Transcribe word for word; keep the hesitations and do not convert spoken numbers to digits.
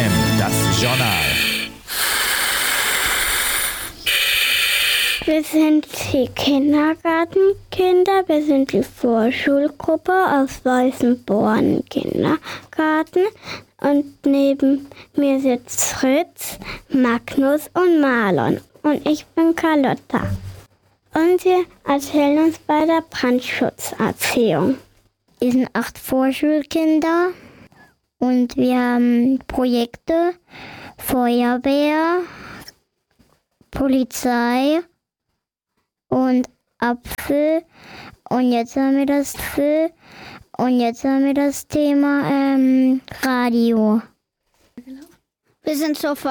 M, das Journal. Wir sind die Kindergartenkinder, wir sind die Vorschulgruppe aus Weißenborn Kindergarten und neben mir sitzt Fritz, Magnus und Marlon und ich bin Carlotta. Und wir erzählen uns bei der Brandschutzerziehung. Wir sind acht Vorschulkinder und wir haben Projekte, Feuerwehr, Polizei und Apfel. Und jetzt haben wir das Apfel. Und jetzt haben wir das Thema ähm, Radio. Wir sind zur